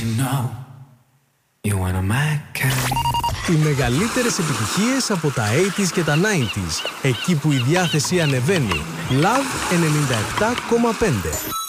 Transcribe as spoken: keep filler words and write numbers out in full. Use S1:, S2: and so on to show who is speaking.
S1: Οι μεγαλύτερες επιτυχίες από τα ογδόντα και τα ενενήντα, εκεί που η διάθεση ανεβαίνει. Love ενενήντα επτά κόμμα πέντε.